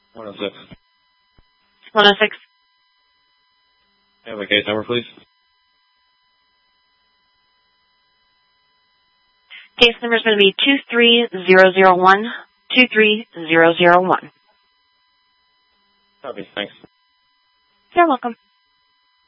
106. 106. Have a case number, please. Case number is going to be 23001. 23001. Copy. Thanks. You're welcome.